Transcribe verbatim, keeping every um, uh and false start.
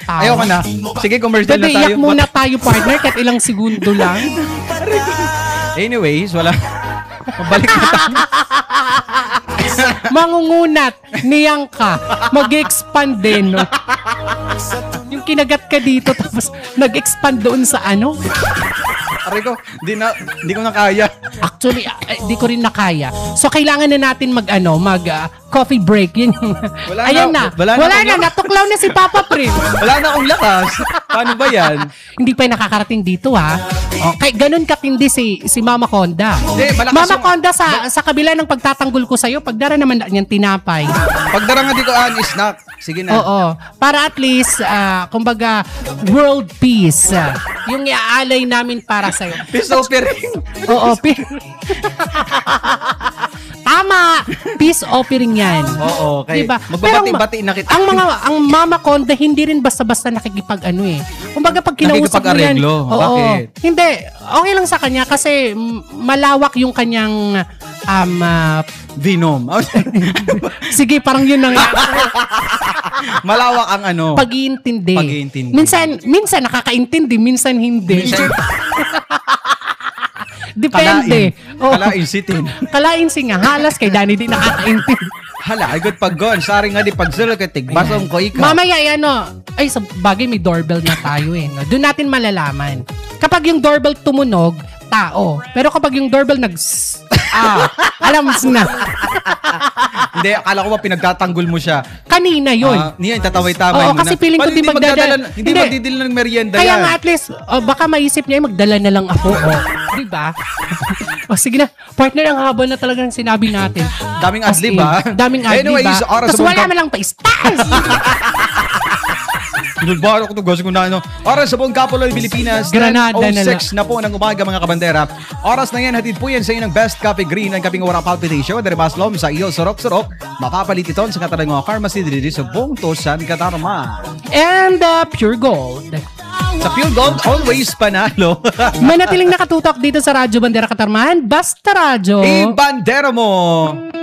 tao. Ayoko na. Sige, commercial Bebe, na tayo. iyak muna tayo, partner, kahit ilang segundo lang. Anyways, wala. Mabalik na tayo. Mangungunat, niyang ka, mag-expand din. No? Yung kinagat ka dito, tapos nag-expand doon sa ano? Aray ko, di, na, di ko na kaya. Actually, uh, di ko rin nakaya. So, kailangan na natin mag, ano, mag uh, coffee break. Yun yung, Wala ayan na, na. wala na Wala na, akong- natuklaw na si Papa Prim. Wala na akong lakas. Paano ba yan? Hindi pa yung nakakarating dito, ha? Oh, kay ganun katindi si si Mama Conda. Hindi, malakas Mama yung- Conda, sa sa kabila ng pagtatanggol ko sa'yo, pagdara naman niyang tinapay. Pagdarang nga di ko, ah, snack. Sige na. Oo. Para at least, ah, kumbaga, world peace. ah, yung iaalay namin para sa'yo. Peace offering. Oo. Pi- Tama. Peace offering yan. Oo, okay. Diba? Magbabati-bati na kita. Ang mga, ang Mama Conda, hindi rin basta-basta nakikipag ano eh. Kumbaga pag kinausap mo yan. Nakikipag-areglo. Oo. Bakit? Hindi. Okay lang sa kanya kasi mm, malawak yung kanyang um, ah, Venom. sige, parang yun ang Malawak ang ano. pag-iintindi. Pag-iintindi. Minsan, minsan nakakaintindi, minsan hindi. Minsan- Depende. Oo. Kalain sitin. Kalain si nga, halas kay Danny di nakakaintindi. Hala, ay good pag gon. Sari nga di pag sulok at tigbasong ko ikaw. Mamaya, ay ano, ay sa bagay may doorbell na tayo eh. No? Doon natin malalaman. Kapag yung doorbell tumunog, tao. Pero kapag yung doorbell nag ah, alam mo na. Hindi, akala ko ba pinagtatanggol mo siya. Kanina yun. Ah, niyan, tataway tama Oo, mo kasi na. feeling ko Paano di hindi magdadala- magdadala- Hindi Hindi. magdidil ng merienda Kaya yan. nga at least, oh, baka maisip niya, magdala na lang ako. Oh. Di ba? O sige na, partner, ang haba na talaga ng sinabi natin. Daming As adlib, in, ha? Daming adlib, Anyways, ha? oras Tapos sa wala buong na lang pa stars. Pinulbaro ko ito, gusto ko na ano. Oras sa buong Kapoloy, Pilipinas. Granada na lang. ten oh six na po ng umaga, mga kabandera. Oras na yan, hatid po yan sa inyo ng Best Coffee Green, ang kaping walang palpitation. Dari Baslom sa iyo, surok-surok. Mapapalit ito sa katarang mga pharmacy dito sa buong Tosan, Katarma. And uh, pure gold. Sa Pure Gold, always panalo. Manatiling nakatutok dito sa Radyo Bandera Katarman. Basta Radyo. I-bandera mo!